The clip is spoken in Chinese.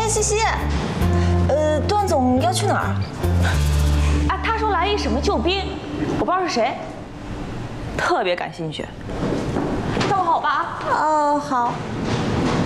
西西，段总要去哪儿？ 啊，他说来一什么救兵，我不知道是谁，特别感兴趣。等我好吧？ 哦，好。